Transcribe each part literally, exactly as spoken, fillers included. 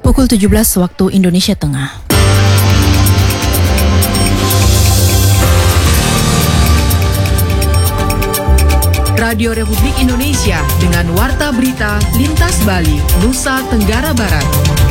Pukul tujuh belas waktu Indonesia Tengah. Radio Republik Indonesia dengan Warta Berita Lintas Bali, Nusa Tenggara Barat.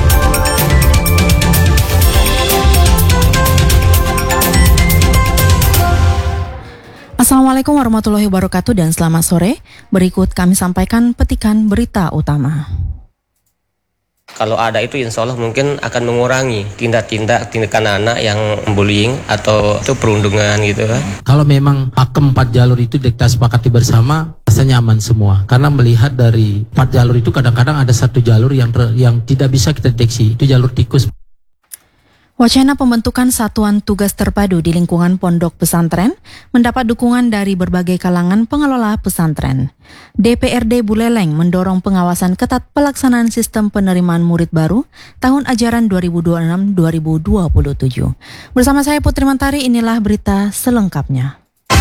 Assalamualaikum warahmatullahi wabarakatuh dan selamat sore. Berikut kami sampaikan petikan berita utama. Kalau ada itu insya Allah mungkin akan mengurangi tindak-tindak tindakan anak yang bullying atau itu perundungan gitu kan. Kalau memang pakem empat jalur itu kita sepakati bersama, rasanya aman semua. Karena melihat dari empat jalur itu kadang-kadang ada satu jalur yang yang tidak bisa kita deteksi, itu jalur tikus. Wacana pembentukan satuan tugas terpadu di lingkungan pondok pesantren mendapat dukungan dari berbagai kalangan pengelola pesantren. D P R D Buleleng mendorong pengawasan ketat pelaksanaan sistem penerimaan murid baru tahun ajaran dua ribu dua puluh enam dua ribu dua puluh tujuh. Bersama saya Putri Mentari, inilah berita selengkapnya.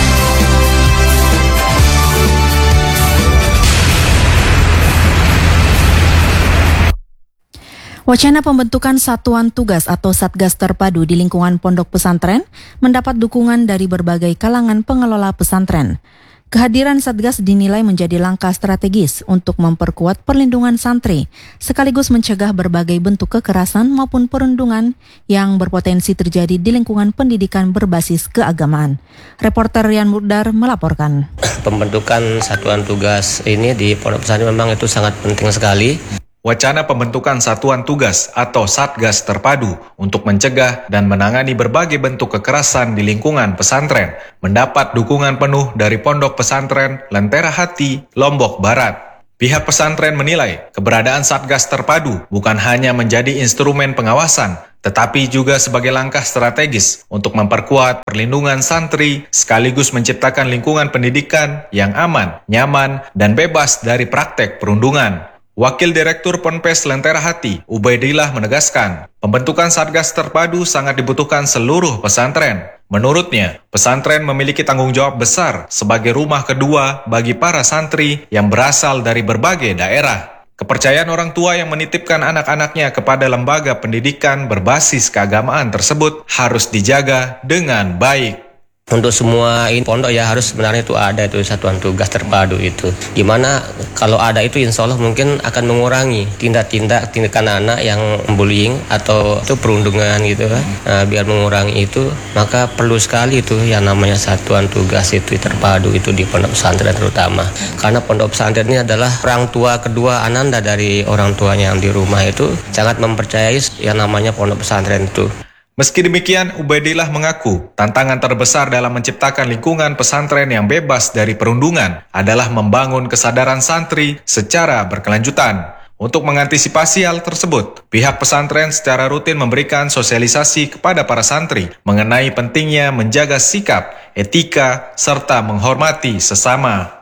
Wacana pembentukan satuan tugas atau satgas terpadu di lingkungan pondok pesantren mendapat dukungan dari berbagai kalangan pengelola pesantren. Kehadiran satgas dinilai menjadi langkah strategis untuk memperkuat perlindungan santri, sekaligus mencegah berbagai bentuk kekerasan maupun perundungan yang berpotensi terjadi di lingkungan pendidikan berbasis keagamaan. Reporter Rian Murdar melaporkan. Pembentukan satuan tugas ini di pondok pesantren memang itu sangat penting sekali. Wacana pembentukan satuan tugas atau satgas terpadu untuk mencegah dan menangani berbagai bentuk kekerasan di lingkungan pesantren mendapat dukungan penuh dari Pondok Pesantren Lentera Hati, Lombok Barat. Pihak pesantren menilai keberadaan satgas terpadu bukan hanya menjadi instrumen pengawasan, tetapi juga sebagai langkah strategis untuk memperkuat perlindungan santri sekaligus menciptakan lingkungan pendidikan yang aman, nyaman, dan bebas dari praktek perundungan. Wakil Direktur Ponpes Lentera Hati, Ubaidillah menegaskan, pembentukan Satgas terpadu sangat dibutuhkan seluruh pesantren. Menurutnya, pesantren memiliki tanggung jawab besar sebagai rumah kedua bagi para santri yang berasal dari berbagai daerah. Kepercayaan orang tua yang menitipkan anak-anaknya kepada lembaga pendidikan berbasis keagamaan tersebut harus dijaga dengan baik. Untuk semua ini pondok ya harus sebenarnya itu ada itu satuan tugas terpadu itu. Gimana kalau ada itu insya Allah mungkin akan mengurangi tindak-tindak tindakan anak yang bullying atau itu perundungan gitu kan. Nah, biar mengurangi itu maka perlu sekali itu yang namanya satuan tugas itu terpadu itu di pondok pesantren terutama. Karena pondok pesantren ini adalah orang tua kedua ananda dari orang tuanya yang di rumah itu sangat mempercayai yang namanya pondok pesantren itu. Meski demikian, Ubaidillah mengaku tantangan terbesar dalam menciptakan lingkungan pesantren yang bebas dari perundungan adalah membangun kesadaran santri secara berkelanjutan. Untuk mengantisipasi hal tersebut, pihak pesantren secara rutin memberikan sosialisasi kepada para santri mengenai pentingnya menjaga sikap, etika, serta menghormati sesama.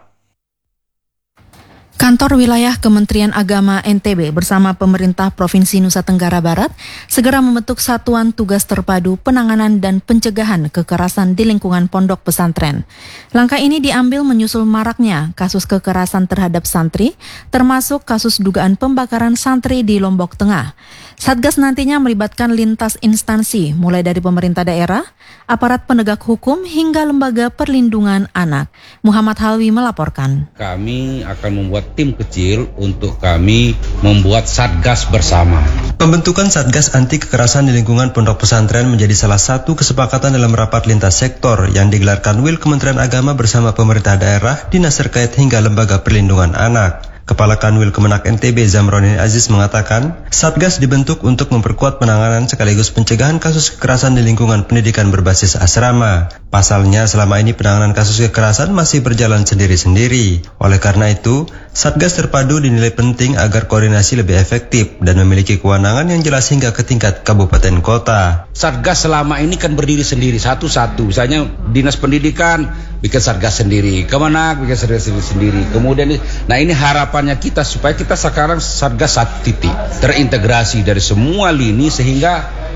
Kantor Wilayah Kementerian Agama N T B bersama pemerintah Provinsi Nusa Tenggara Barat segera membentuk satuan tugas terpadu penanganan dan pencegahan kekerasan di lingkungan pondok pesantren. Langkah ini diambil menyusul maraknya kasus kekerasan terhadap santri, termasuk kasus dugaan pembakaran santri di Lombok Tengah. Satgas nantinya melibatkan lintas instansi, mulai dari pemerintah daerah, aparat penegak hukum, hingga lembaga perlindungan anak. Muhammad Halwi melaporkan. Kami akan membuat tim kecil untuk kami membuat satgas bersama. Pembentukan Satgas Anti Kekerasan di lingkungan pondok pesantren menjadi salah satu kesepakatan dalam rapat lintas sektor yang digelar Kanwil Kementerian Agama bersama pemerintah daerah, dinas terkait hingga lembaga perlindungan anak. Kepala Kanwil Kemenak N T B Zamronin Aziz mengatakan, Satgas dibentuk untuk memperkuat penanganan sekaligus pencegahan kasus kekerasan di lingkungan pendidikan berbasis asrama. Pasalnya, selama ini penanganan kasus kekerasan masih berjalan sendiri-sendiri. Oleh karena itu, Satgas terpadu dinilai penting agar koordinasi lebih efektif dan memiliki kewenangan yang jelas hingga ke tingkat kabupaten kota. Satgas selama ini kan berdiri sendiri, satu-satu. Misalnya Dinas Pendidikan bikin Satgas sendiri, Kemenak bikin Satgas sendiri. Kemudian, nah ini harapannya kita supaya kita sekarang Satgas satu titik, terintegrasi dari semua lini sehingga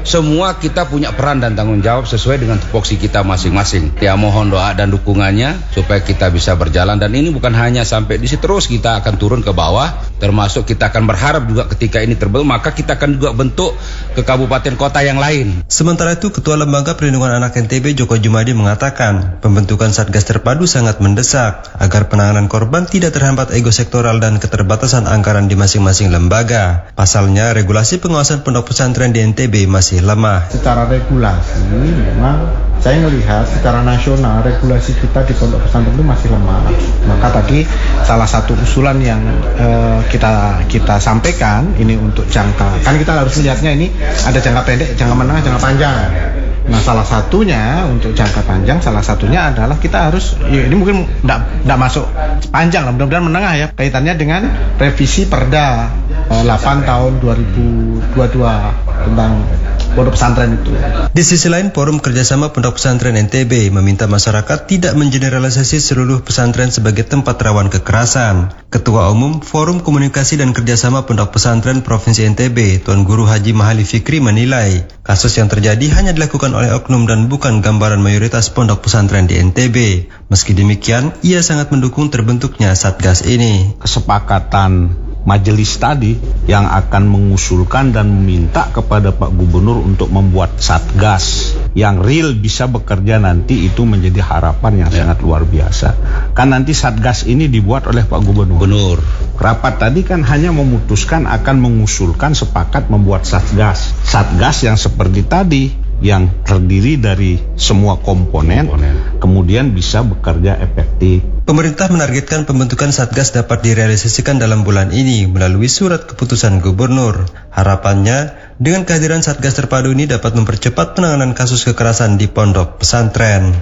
semua kita punya peran dan tanggung jawab sesuai dengan tupoksi kita masing-masing. Ya, mohon doa dan dukungannya supaya kita bisa berjalan, dan ini bukan hanya sampai di situ, terus kita akan turun ke bawah, termasuk kita akan berharap juga ketika ini terbentuk maka kita akan juga bentuk ke kabupaten kota yang lain. Sementara itu, Ketua Lembaga Perlindungan Anak N T B Joko Jumadi mengatakan pembentukan Satgas Terpadu sangat mendesak agar penanganan korban tidak terhambat ego sektoral dan keterbatasan anggaran di masing-masing lembaga. Pasalnya, regulasi pengawasan pondok pesantren di N T B masih lemah. Secara regulasi memang saya melihat secara nasional regulasi kita di pondok pesantren itu masih lemah. Maka tadi salah satu usulan yang uh, kita kita sampaikan ini untuk jangka, kan kita harus melihatnya ini ada jangka pendek, jangka menengah, jangka panjang. Nah, salah satunya untuk jangka panjang, salah satunya adalah kita harus, ya ini mungkin tidak masuk panjang lah, mudah-mudahan menengah ya, kaitannya dengan revisi Perda uh, delapan tahun dua ribu dua puluh dua tentang pondok pesantren itu. Di sisi lain, Forum Kerjasama Pondok Pesantren N T B meminta masyarakat tidak mengeneralisasi seluruh pesantren sebagai tempat rawan kekerasan. Ketua Umum Forum Komunikasi dan Kerjasama Pondok Pesantren Provinsi N T B, Tuan Guru Haji Mahali Fikri menilai, kasus yang terjadi hanya dilakukan oleh oknum dan bukan gambaran mayoritas pondok pesantren di N T B. Meski demikian, ia sangat mendukung terbentuknya Satgas ini. Kesepakatan majelis tadi yang akan mengusulkan dan meminta kepada Pak Gubernur untuk membuat Satgas yang real bisa bekerja nanti, itu menjadi harapan yang ya. sangat luar biasa. Kan nanti Satgas ini dibuat oleh Pak Gubernur. Gubernur. Rapat tadi kan hanya memutuskan akan mengusulkan sepakat membuat Satgas. Satgas yang seperti tadi, yang terdiri dari semua komponen, komponen, kemudian bisa bekerja efektif. Pemerintah menargetkan pembentukan Satgas dapat direalisasikan dalam bulan ini melalui surat keputusan gubernur. Harapannya, dengan kehadiran Satgas Terpadu ini dapat mempercepat penanganan kasus kekerasan di pondok pesantren.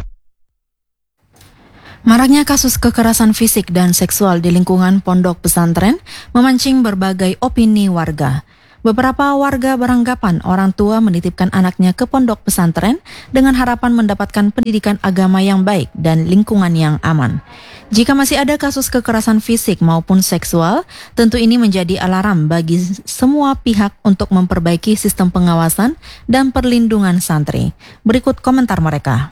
Maraknya kasus kekerasan fisik dan seksual di lingkungan pondok pesantren memancing berbagai opini warga. Beberapa warga beranggapan orang tua menitipkan anaknya ke pondok pesantren dengan harapan mendapatkan pendidikan agama yang baik dan lingkungan yang aman. Jika masih ada kasus kekerasan fisik maupun seksual, tentu ini menjadi alarm bagi semua pihak untuk memperbaiki sistem pengawasan dan perlindungan santri. Berikut komentar mereka.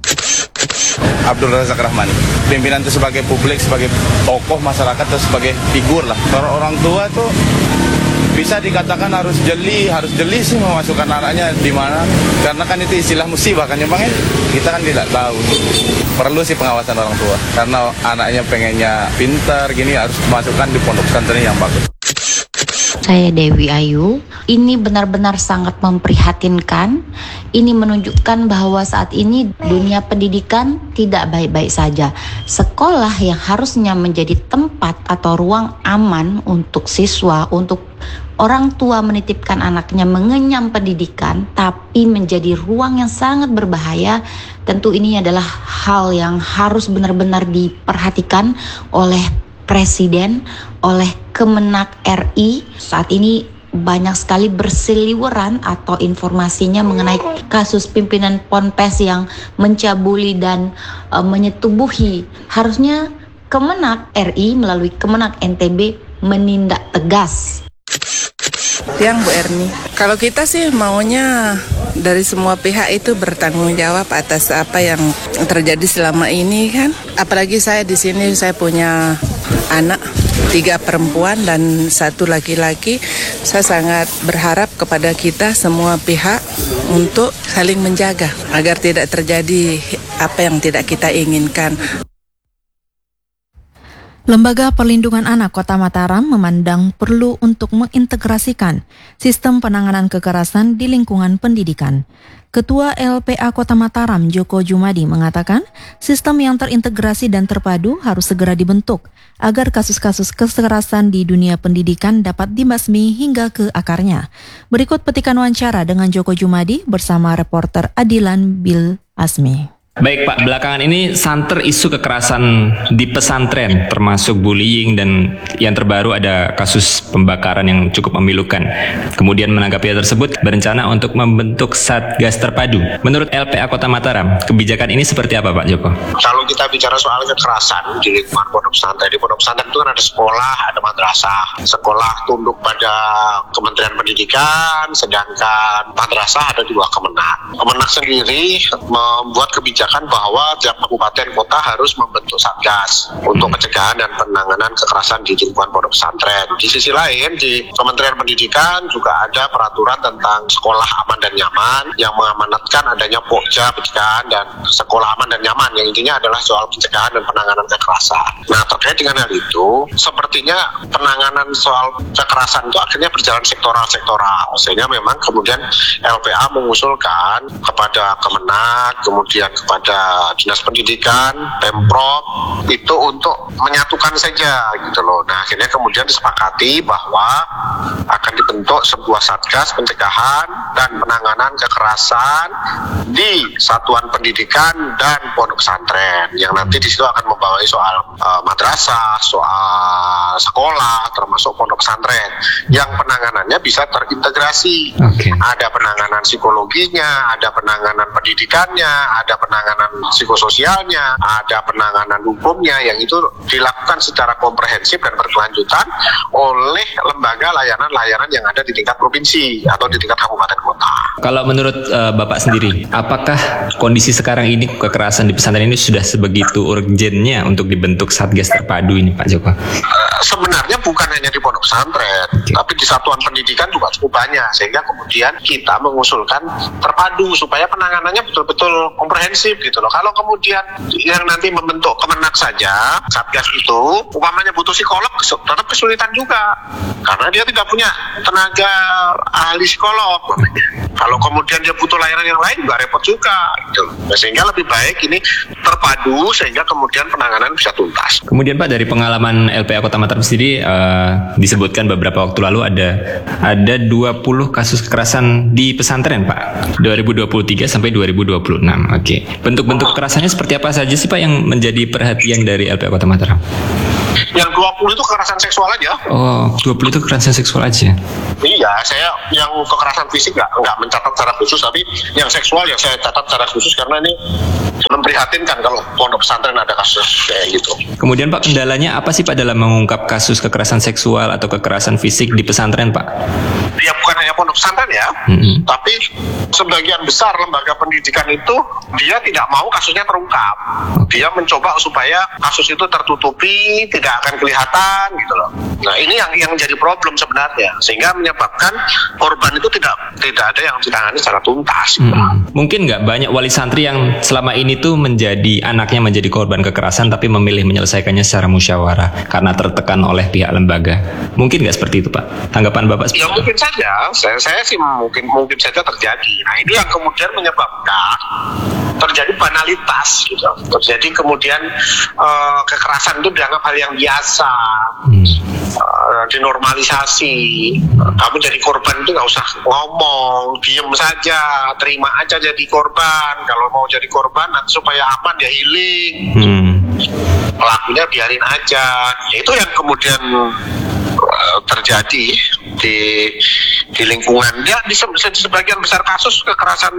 Abdul Razak Rahman, pimpinan itu sebagai publik, sebagai tokoh masyarakat atau sebagai figur lah. Kalau orang tua tuh bisa dikatakan harus jeli, harus jeli sih memasukkan anaknya di mana, karena kan itu istilah musibah kan ya Bang ya. Kita kan tidak tahu. Perlu sih pengawasan orang tua, karena anaknya pengennya pintar gini, harus masukkan di pondok pesantren yang bagus. Saya Dewi Ayu, ini benar-benar sangat memprihatinkan. Ini menunjukkan bahwa saat ini dunia pendidikan tidak baik-baik saja. Sekolah yang harusnya menjadi tempat atau ruang aman untuk siswa, untuk orang tua menitipkan anaknya mengenyam pendidikan, tapi menjadi ruang yang sangat berbahaya. Tentu ini adalah hal yang harus benar-benar diperhatikan oleh Presiden, oleh Kemenak R I. Saat ini banyak sekali berseliweran atau informasinya mengenai kasus pimpinan Ponpes yang mencabuli dan e, menyetubuhi. Harusnya Kemenak R I melalui Kemenak N T B menindak tegas. Yang Bu Erni, kalau kita sih maunya dari semua pihak itu bertanggung jawab atas apa yang terjadi selama ini kan. Apalagi saya di sini saya punya anak tiga perempuan dan satu laki-laki. Saya sangat berharap kepada kita semua pihak untuk saling menjaga agar tidak terjadi apa yang tidak kita inginkan. Lembaga Perlindungan Anak Kota Mataram memandang perlu untuk mengintegrasikan sistem penanganan kekerasan di lingkungan pendidikan. Ketua L P A Kota Mataram, Joko Jumadi, mengatakan sistem yang terintegrasi dan terpadu harus segera dibentuk agar kasus-kasus kekerasan di dunia pendidikan dapat dibasmi hingga ke akarnya. Berikut petikan wawancara dengan Joko Jumadi bersama reporter Adilan Bil Asmi. Baik Pak, belakangan ini santer isu kekerasan di pesantren termasuk bullying dan yang terbaru ada kasus pembakaran yang cukup memilukan. Kemudian menanggapi hal tersebut berencana untuk membentuk Satgas Terpadu. Menurut L P A Kota Mataram, kebijakan ini seperti apa Pak Joko? Kalau kita bicara soal kekerasan di lingkungan pondok pesantren, di pondok pesantren itu kan ada sekolah, ada madrasah. Sekolah tunduk pada Kementerian Pendidikan, sedangkan madrasah ada di bawah Kemenak. Kemenak sendiri membuat kebijakan bahwa tiap kabupaten kota harus membentuk satgas untuk pencegahan dan penanganan kekerasan di lingkungan pondok pesantren. Di sisi lain, di Kementerian Pendidikan juga ada peraturan tentang sekolah aman dan nyaman yang mengamanatkan adanya pokja pencegahan dan sekolah aman dan nyaman, yang intinya adalah soal pencegahan dan penanganan kekerasan. Nah, terkait dengan hal itu, sepertinya penanganan soal kekerasan itu akhirnya berjalan sektoral-sektoral, sehingga memang kemudian L P A mengusulkan kepada Kemenak, kemudian kepada pada Dinas Pendidikan, Pemprov itu untuk menyatukan saja gitu loh. Nah, akhirnya kemudian disepakati bahwa akan dibentuk sebuah satgas pencegahan dan penanganan kekerasan di satuan pendidikan dan pondok pesantren, yang nanti di situ akan membawa soal uh, madrasah, soal sekolah, termasuk pondok pesantren, yang penanganannya bisa terintegrasi. Okay. Ada penanganan psikologinya, ada penanganan pendidikannya, ada penanganan psikososialnya, ada penanganan hukumnya, yang itu dilakukan secara komprehensif dan berkelanjutan oleh lembaga layanan-layanan yang ada di tingkat provinsi atau di tingkat kabupaten kota. Kalau menurut uh, Bapak sendiri, apakah kondisi sekarang ini kekerasan di pesantren ini sudah sebegitu urgennya untuk dibentuk Satgas Terpadu ini Pak Joko? Uh, sebenarnya bukan hanya di pondok pesantren, okay, tapi di satuan pendidikan juga cukup banyak, sehingga kemudian kita mengusulkan terpadu supaya penanganannya betul-betul komprehensif gitu loh. Kalau kemudian yang nanti membentuk Kemenak saja Satgas itu, umpamanya butuh psikolog, tetap kesulitan juga karena dia tidak punya tenaga ahli psikolog. Kalau kemudian dia butuh layanan yang lain juga repot juga gitu. Nah, sehingga lebih baik ini terpadu sehingga kemudian penanganan bisa tuntas. Kemudian Pak, dari pengalaman L P A Kota Mataram sendiri uh, disebutkan beberapa waktu lalu ada ada dua puluh kasus kekerasan di pesantren Pak, dua ribu dua puluh tiga sampai dua ribu dua puluh enam. Oke. Okay. Bentuk-bentuk kekerasannya seperti apa saja sih Pak yang menjadi perhatian dari L P A Kota Mataram? Yang dua puluh itu kekerasan seksual aja. Oh, dua puluh itu kekerasan seksual aja? Iya, saya yang kekerasan fisik nggak nggak mencatat secara khusus, tapi yang seksual yang saya catat secara khusus karena ini memprihatinkan kalau pondok pesantren ada kasus kayak gitu. Kemudian Pak, kendalanya apa sih Pak dalam mengungkap kasus kekerasan seksual atau kekerasan fisik di pesantren Pak? Ya bukan hanya pondok pesantren ya, mm-hmm. tapi sebagian besar lembaga pendidikan itu dia tidak mau kasusnya terungkap. Okay. Dia mencoba supaya kasus itu tertutupi, tidak akan kelihatan gitu loh. Nah, ini yang yang jadi problem sebenarnya, sehingga menyebabkan korban itu tidak tidak ada yang ditangani secara tuntas. Gitu. Hmm. Mungkin nggak banyak wali santri yang selama ini tuh menjadi anaknya menjadi korban kekerasan tapi memilih menyelesaikannya secara musyawarah karena tertekan oleh pihak lembaga. Mungkin nggak seperti itu Pak? Tanggapan Bapak? Ya mungkin saja. Saya saya sih mungkin mungkin saja terjadi. Nah, ini yang kemudian menyebabkan terjadi banalitas gitu. Terjadi kemudian uh, kekerasan itu dianggap hal yang biasa, hmm. uh, dinormalisasi. Uh, kamu jadi korban itu nggak usah ngomong, diem saja, terima aja jadi korban. Kalau mau jadi korban nanti supaya aman ya healing. Hmm. Pelakunya biarin aja. Itu yang kemudian uh, terjadi di di lingkungan dia di, di sebagian besar kasus kekerasan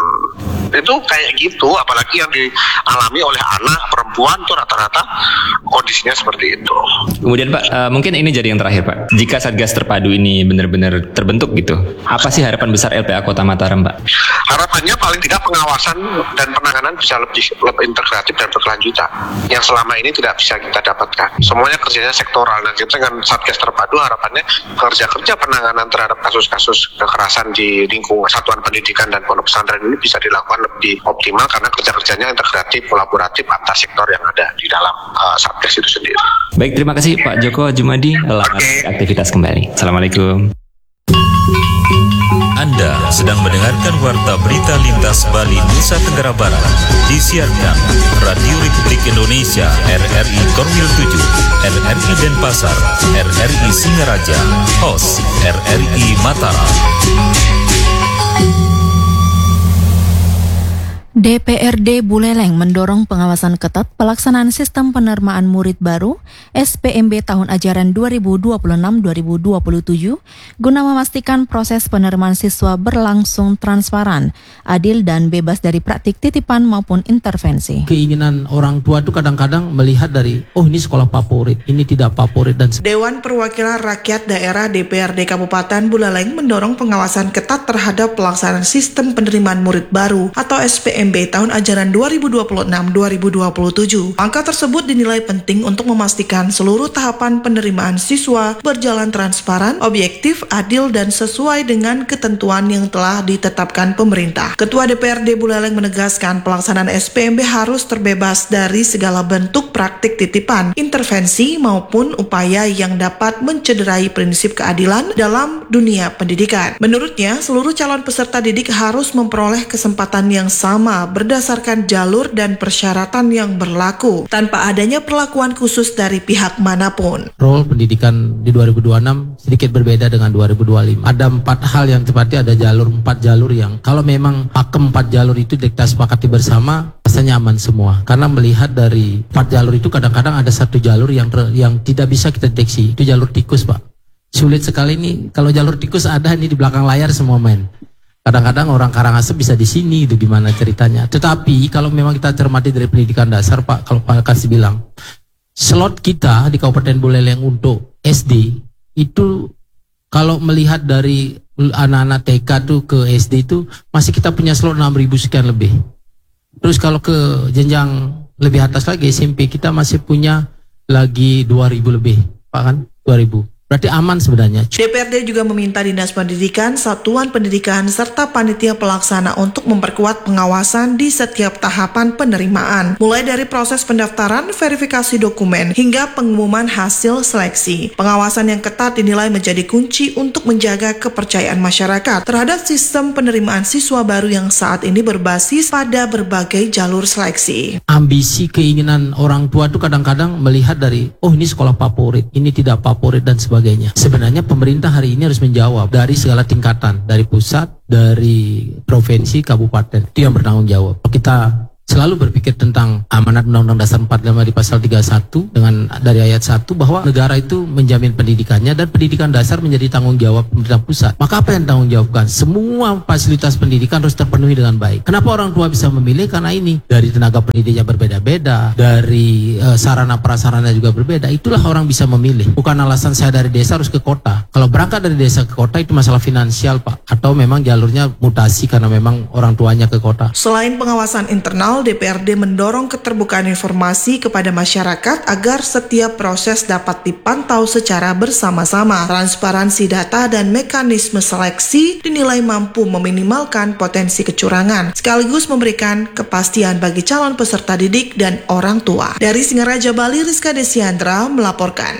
itu kayak gitu, apalagi yang dialami oleh anak perempuan itu rata-rata kondisinya seperti itu. Kemudian Pak, uh, mungkin ini jadi yang terakhir Pak, jika Satgas Terpadu ini benar-benar terbentuk gitu, apa sih harapan besar L P A Kota Mataram Pak? Harapannya paling tidak pengawasan dan penanganan bisa lebih lebih integratif dan berkelanjutan yang selama ini tidak bisa kita dapatkan. Semuanya kerjanya sektoral. Nah, kita dengan Satgas Terpadu harapannya kerja-kerja penanganan terhadap kasus-kasus kekerasan di lingkungan satuan pendidikan dan pondok pesantren ini bisa dilakukan lebih optimal karena kerja-kerjanya integratif, kolaboratif antar sektor yang ada di dalam uh, Satgas itu sendiri. Baik, terima kasih Pak Joko Jumadi. Selamat okay. aktivitas kembali. Assalamualaikum. Anda sedang mendengarkan Warta Berita Lintas Bali Nusa Tenggara Barat, disiarkan Radio Republik Indonesia R R I Korwil tujuh, R R I Denpasar, R R I Singaraja, host R R I Mataram. D P R D Buleleng mendorong pengawasan ketat pelaksanaan sistem penerimaan murid baru S P M B tahun ajaran dua ribu dua puluh enam dua ribu dua puluh tujuh guna memastikan proses penerimaan siswa berlangsung transparan, adil dan bebas dari praktik titipan maupun intervensi. Keinginan orang tua itu kadang-kadang melihat dari, oh ini sekolah favorit, ini tidak favorit dan Dewan Perwakilan Rakyat Daerah D P R D Kabupaten Buleleng mendorong pengawasan ketat terhadap pelaksanaan sistem penerimaan murid baru atau S P M B tahun ajaran dua ribu dua puluh enam dua ribu dua puluh tujuh. Langkah tersebut dinilai penting untuk memastikan seluruh tahapan penerimaan siswa berjalan transparan, objektif, adil, dan sesuai dengan ketentuan yang telah ditetapkan pemerintah. Ketua D P R D Buleleng menegaskan pelaksanaan S P M B harus terbebas dari segala bentuk praktik titipan, intervensi, maupun upaya yang dapat mencederai prinsip keadilan dalam dunia pendidikan. Menurutnya, seluruh calon peserta didik harus memperoleh kesempatan yang sama berdasarkan jalur dan persyaratan yang berlaku tanpa adanya perlakuan khusus dari pihak manapun. Role pendidikan di dua ribu dua puluh enam sedikit berbeda dengan dua ribu dua puluh lima. Ada empat hal yang tepatnya, ada jalur empat jalur yang kalau memang pakem empat jalur itu kita sepakati bersama, rasanya aman semua. Karena melihat dari empat jalur itu kadang-kadang ada satu jalur yang yang tidak bisa kita deteksi, itu jalur tikus, Pak. Sulit sekali nih, kalau jalur tikus ada nih di belakang layar semua main. Kadang-kadang orang Karangasem bisa di sini, itu gimana ceritanya. Tetapi kalau memang kita cermati dari pendidikan dasar, Pak, kalau Pak kasih bilang, slot kita di Kabupaten Buleleng untuk S D itu kalau melihat dari anak-anak T K tuh ke S D itu masih kita punya slot enam ribu sekian lebih. Terus kalau ke jenjang lebih atas lagi S M P kita masih punya lagi dua ribu lebih, Pak, kan? dua ribu. Berarti aman sebenarnya. D P R D juga meminta Dinas Pendidikan, Satuan Pendidikan, serta panitia pelaksana untuk memperkuat pengawasan di setiap tahapan penerimaan, mulai dari proses pendaftaran, verifikasi dokumen, hingga pengumuman hasil seleksi. Pengawasan yang ketat dinilai menjadi kunci untuk menjaga kepercayaan masyarakat terhadap sistem penerimaan siswa baru yang saat ini berbasis pada berbagai jalur seleksi. Ambisi keinginan orang tua itu kadang-kadang melihat dari, oh ini sekolah favorit, ini tidak favorit dan sebagainya. Sebenarnya pemerintah hari ini harus menjawab dari segala tingkatan, dari pusat, dari provinsi, kabupaten, itu yang bertanggung jawab. Kita selalu berpikir tentang amanat Undang-Undang Dasar empat puluh lima di pasal tiga puluh satu dengan dari ayat satu bahwa negara itu menjamin pendidikannya dan pendidikan dasar menjadi tanggung jawab pemerintah pusat. Maka apa yang tanggung jawabkan? Semua fasilitas pendidikan harus terpenuhi dengan baik. Kenapa orang tua bisa memilih? Karena ini dari tenaga pendidiknya berbeda-beda, dari uh, sarana prasarana juga berbeda. Itulah orang bisa memilih. Bukan alasan saya dari desa harus ke kota. Kalau berangkat dari desa ke kota itu masalah finansial, Pak, atau memang jalurnya mutasi karena memang orang tuanya ke kota. Selain pengawasan internal, D P R D mendorong keterbukaan informasi kepada masyarakat agar setiap proses dapat dipantau secara bersama-sama. Transparansi data dan mekanisme seleksi dinilai mampu meminimalkan potensi kecurangan, sekaligus memberikan kepastian bagi calon peserta didik dan orang tua. Dari Singaraja, Bali, Rizka Desiandra melaporkan.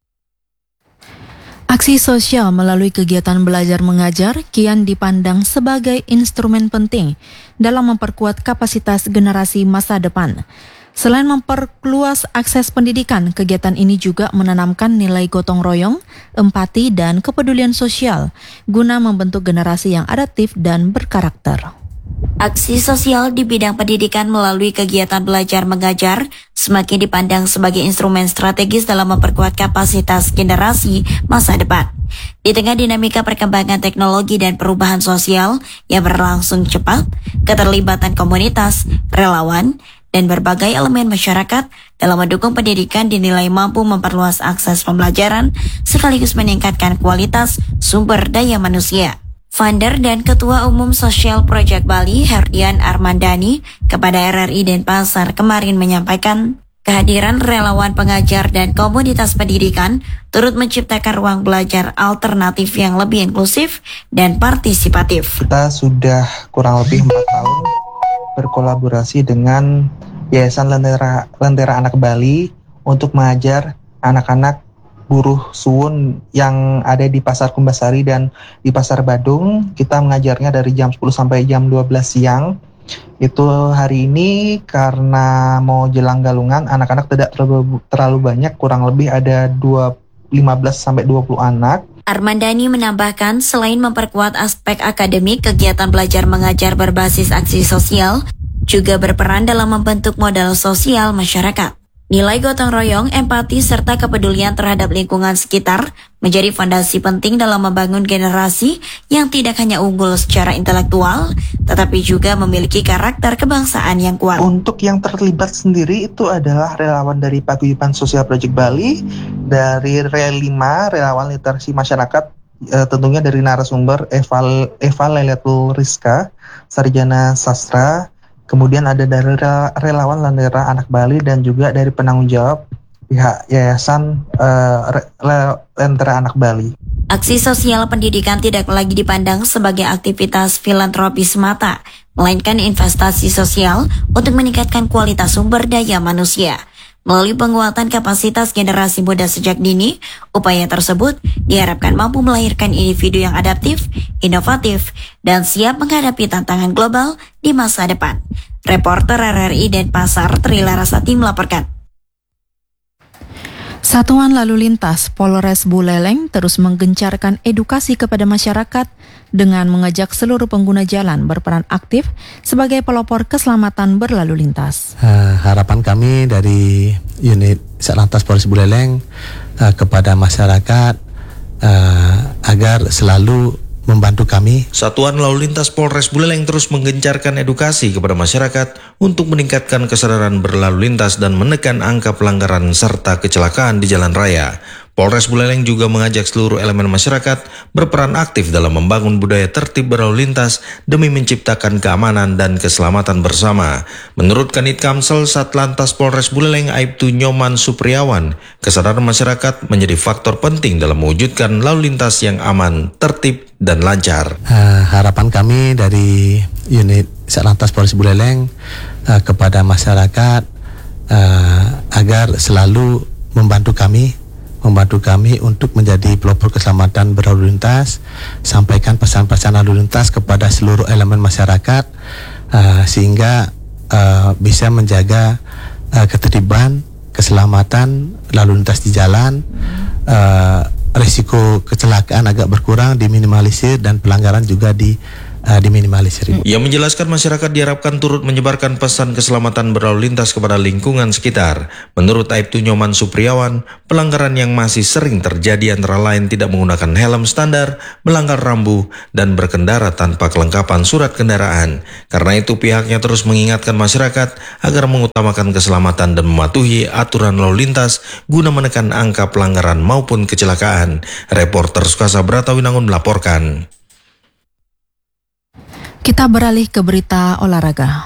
Aksi sosial melalui kegiatan belajar mengajar kian dipandang sebagai instrumen penting dalam memperkuat kapasitas generasi masa depan. Selain memperluas akses pendidikan, kegiatan ini juga menanamkan nilai gotong royong, empati, dan kepedulian sosial guna membentuk generasi yang adaptif dan berkarakter. Aksi sosial di bidang pendidikan melalui kegiatan belajar mengajar semakin dipandang sebagai instrumen strategis dalam memperkuat kapasitas generasi masa depan. Di tengah dinamika perkembangan teknologi dan perubahan sosial yang berlangsung cepat, keterlibatan komunitas, relawan, dan berbagai elemen masyarakat dalam mendukung pendidikan dinilai mampu memperluas akses pembelajaran sekaligus meningkatkan kualitas sumber daya manusia. Founder dan Ketua Umum Social Project Bali, Herdian Armandani, kepada R R I Denpasar kemarin menyampaikan kehadiran relawan pengajar dan komunitas pendidikan turut menciptakan ruang belajar alternatif yang lebih inklusif dan partisipatif. Kita sudah kurang lebih empat tahun berkolaborasi dengan Yayasan Lentera, Lentera Anak Bali untuk mengajar anak-anak buruh suwun yang ada di Pasar Kumbasari dan di Pasar Badung. Kita mengajarnya dari jam sepuluh sampai jam dua belas siang. Itu hari ini karena mau jelang galungan, anak-anak tidak terlalu, terlalu banyak, kurang lebih ada lima belas sampai dua puluh anak. Armandani menambahkan, selain memperkuat aspek akademik, kegiatan belajar mengajar berbasis aksi sosial juga berperan dalam membentuk modal sosial masyarakat. Nilai gotong royong, empati, serta kepedulian terhadap lingkungan sekitar menjadi fondasi penting dalam membangun generasi yang tidak hanya unggul secara intelektual, tetapi juga memiliki karakter kebangsaan yang kuat. Untuk yang terlibat sendiri itu adalah relawan dari Paguyuban Sosial Project Bali, dari Rel lima, relawan literasi masyarakat, e, tentunya dari narasumber Eva, Eva Leletul Rizka, sarjana sastra. Kemudian ada dari relawan Lentera Anak Bali dan juga dari penanggung jawab pihak Yayasan uh, Lentera Anak Bali. Aksi sosial pendidikan tidak lagi dipandang sebagai aktivitas filantropis semata, melainkan investasi sosial untuk meningkatkan kualitas sumber daya manusia. Melalui penguatan kapasitas generasi muda sejak dini, upaya tersebut diharapkan mampu melahirkan individu yang adaptif, inovatif, dan siap menghadapi tantangan global di masa depan. Reporter R R I Denpasar, Tri Larasati melaporkan. Satuan Lalu Lintas Polres Buleleng terus menggencarkan edukasi kepada masyarakat dengan mengajak seluruh pengguna jalan berperan aktif sebagai pelopor keselamatan berlalu lintas. Uh, harapan kami dari unit Satlantas Polres Buleleng uh, kepada masyarakat uh, agar selalu membantu kami. Satuan Lalu Lintas Polres Buleleng terus menggencarkan edukasi kepada masyarakat untuk meningkatkan kesadaran berlalu lintas dan menekan angka pelanggaran serta kecelakaan di jalan raya. Polres Buleleng juga mengajak seluruh elemen masyarakat berperan aktif dalam membangun budaya tertib berlalu lintas demi menciptakan keamanan dan keselamatan bersama. Menurut Kanit Kamsel Satlantas Polres Buleleng Aibtu Nyoman Supriyawan, kesadaran masyarakat menjadi faktor penting dalam mewujudkan lalu lintas yang aman, tertib, dan lancar. Uh, harapan kami dari unit Satlantas Polres Buleleng uh, kepada masyarakat uh, agar selalu membantu kami membantu kami untuk menjadi pelopor keselamatan berlalu lintas, sampaikan pesan-pesan lalu lintas kepada seluruh elemen masyarakat uh, sehingga uh, bisa menjaga uh, ketertiban, keselamatan lalu lintas di jalan, uh, risiko kecelakaan agak berkurang, diminimalisir, dan pelanggaran juga di Uh, diminimalisir. Ia menjelaskan masyarakat diharapkan turut menyebarkan pesan keselamatan berlalu lintas kepada lingkungan sekitar. Menurut Aibtu Nyoman Supriyawan, pelanggaran yang masih sering terjadi antara lain tidak menggunakan helm standar, melanggar rambu, dan berkendara tanpa kelengkapan surat kendaraan. Karena itu pihaknya terus mengingatkan masyarakat agar mengutamakan keselamatan dan mematuhi aturan lalu lintas guna menekan angka pelanggaran maupun kecelakaan. Reporter Sukasa Bratawinangun melaporkan. Kita beralih ke berita olahraga.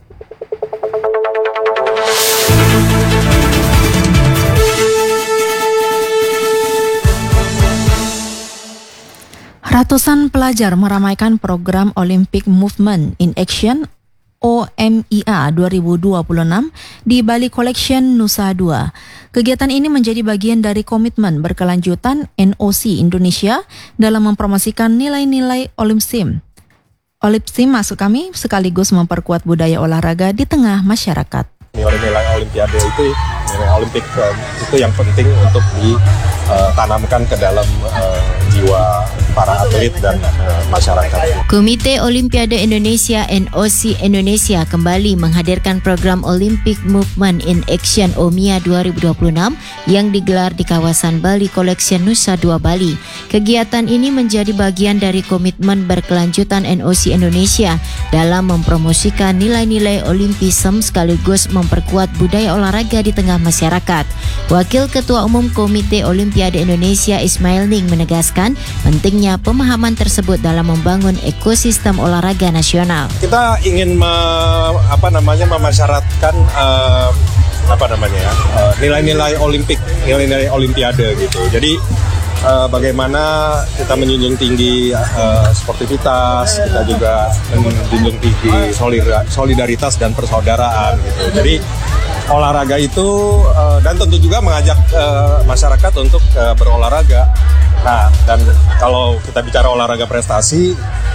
Ratusan pelajar meramaikan program Olympic Movement in Action O M I A dua ribu dua puluh enam di Bali Collection Nusa Dua. Kegiatan ini menjadi bagian dari komitmen berkelanjutan N O C Indonesia dalam mempromosikan nilai-nilai Olimsim. Olimsim maksud kami sekaligus memperkuat budaya olahraga di tengah masyarakat. Nilai-nilai Olimpiade itu, nilai Olimpik itu yang penting untuk ditanamkan ke dalam uh, jiwa para atlet dan uh, masyarakat. Komite Olimpiade Indonesia N O C Indonesia kembali menghadirkan program Olympic Movement in Action O M I A dua ribu dua puluh enam yang digelar di kawasan Bali Collection Nusa Dua Bali. Kegiatan ini menjadi bagian dari komitmen berkelanjutan N O C Indonesia dalam mempromosikan nilai-nilai Olimpisme sekaligus memperkuat budaya olahraga di tengah masyarakat. Wakil Ketua Umum Komite Olimpiade Indonesia Ismail Ning menegaskan pentingnya pemahaman tersebut dalam membangun ekosistem olahraga nasional. Kita ingin me, apa namanya memasyaratkan uh, apa namanya ya, uh, nilai-nilai Olimpik, nilai-nilai Olimpiade gitu. Jadi uh, bagaimana kita menjunjung tinggi uh, sportivitas, kita juga menjunjung tinggi solidaritas dan persaudaraan gitu. Jadi olahraga itu uh, dan tentu juga mengajak uh, masyarakat untuk uh, berolahraga. Nah, dan kalau kita bicara olahraga prestasi,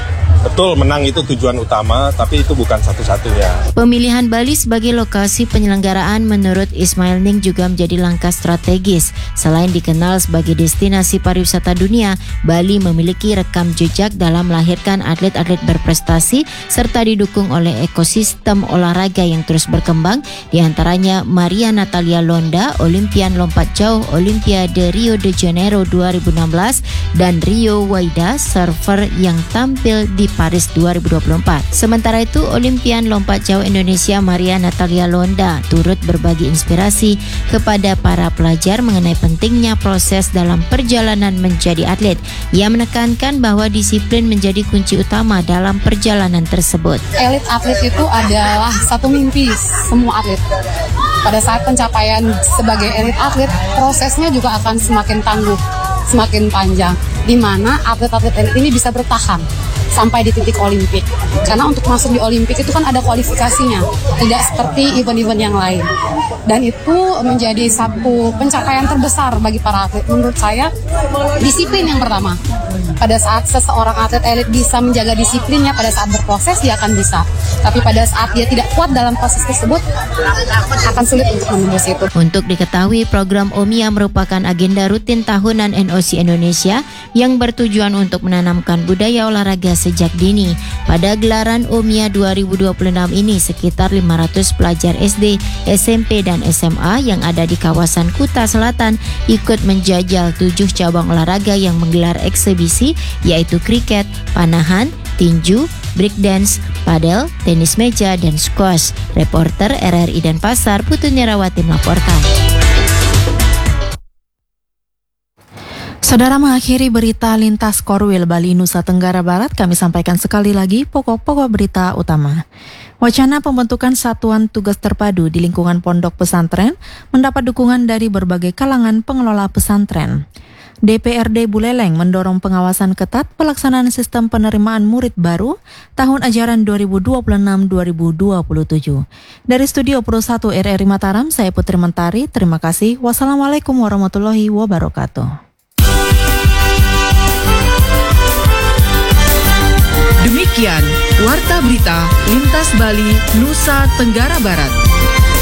Betul, menang itu tujuan utama, tapi itu bukan satu-satunya. Pemilihan Bali sebagai lokasi penyelenggaraan menurut Ismail Ning juga menjadi langkah strategis. Selain dikenal sebagai destinasi pariwisata dunia, Bali memiliki rekam jejak dalam melahirkan atlet-atlet berprestasi serta didukung oleh ekosistem olahraga yang terus berkembang, di antaranya Maria Natalia Londa, Olimpian lompat jauh Olimpiade Rio de Janeiro dua ribu enam belas, dan Rio Waida, surfer yang tampil di Paris dua ribu dua puluh empat. Sementara itu, Olimpian lompat jauh Indonesia Maria Natalia Londa turut berbagi inspirasi kepada para pelajar mengenai pentingnya proses dalam perjalanan menjadi atlet. Ia menekankan bahwa disiplin menjadi kunci utama dalam perjalanan tersebut. Elit atlet itu adalah satu mimpi semua atlet. Pada saat pencapaian sebagai elit atlet, prosesnya juga akan semakin tangguh, semakin panjang, di mana atlet-atlet elit ini bisa bertahan sampai di titik Olimpik. Karena untuk masuk di Olimpik itu kan ada kualifikasinya, tidak seperti event-event yang lain. Dan itu menjadi satu pencapaian terbesar bagi para atlet. Menurut saya, disiplin yang pertama. Pada saat seseorang atlet elit bisa menjaga disiplinnya, pada saat berproses dia akan bisa. Tapi pada saat dia tidak kuat dalam proses tersebut, akan sulit untuk menembus itu. Untuk diketahui, program O M I A merupakan agenda rutin tahunan N O C Indonesia yang bertujuan untuk menanamkan budaya olahraga sejak dini. Pada gelaran O M I A dua ribu dua puluh enam ini, sekitar lima ratus pelajar S D, S M P, dan S M A yang ada di kawasan Kuta Selatan ikut menjajal tujuh cabang olahraga yang menggelar eksibisi, yaitu kriket, panahan, tinju, breakdance, padel, tenis meja, dan squash. Reporter R R I Denpasar, Putu Nirawati melaporkan. Saudara, mengakhiri berita lintas Korwil Bali Nusa Tenggara Barat, kami sampaikan sekali lagi pokok-pokok berita utama. Wacana pembentukan Satuan Tugas Terpadu di lingkungan pondok pesantren mendapat dukungan dari berbagai kalangan pengelola pesantren. D P R D Buleleng mendorong pengawasan ketat pelaksanaan sistem penerimaan murid baru tahun ajaran dua ribu dua puluh enam dua ribu dua puluh tujuh. Dari Studio Pro satu R R I Mataram, saya Putri Mentari. Terima kasih. Wassalamualaikum warahmatullahi wabarakatuh. Demikian Warta Berita Lintas Bali Nusa Tenggara Barat.